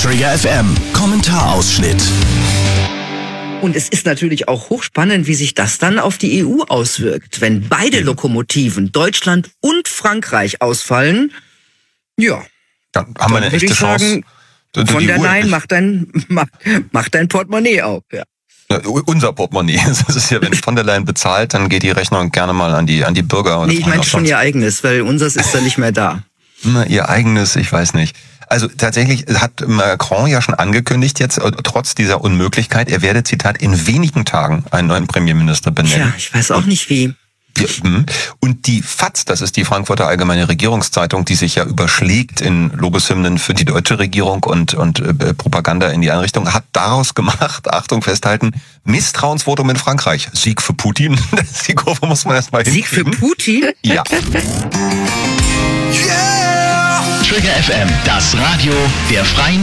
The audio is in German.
Trigger FM, Kommentarausschnitt. Und es ist natürlich auch hochspannend, wie sich das dann auf die EU auswirkt. Wenn beide Lokomotiven, Deutschland und Frankreich, ausfallen, ja, dann haben wir eine echte Chance. Von der Leyen, mach dein Portemonnaie auf. Ja. Ja, unser Portemonnaie. Das ist ja, wenn von der Leyen bezahlt, dann geht die Rechnung gerne mal an die Bürger. Nee, ich meine schon ihr eigenes, weil unseres ist ja nicht mehr da. Ihr eigenes, ich weiß nicht. Also tatsächlich hat Macron ja schon angekündigt jetzt, trotz dieser Unmöglichkeit, er werde, Zitat, in wenigen Tagen einen neuen Premierminister benennen. Ja, ich weiß auch nicht wie. Und die FAZ, das ist die Frankfurter Allgemeine Regierungszeitung, die sich ja überschlägt in Lobeshymnen für die deutsche Regierung und Propaganda in die Einrichtung, hat daraus gemacht, Achtung, festhalten, Misstrauensvotum in Frankreich. Sieg für Putin. Die Kurve muss man erstmal hinkriegen. Sieg für Putin? Ja. Trigger FM, das Radio der Freien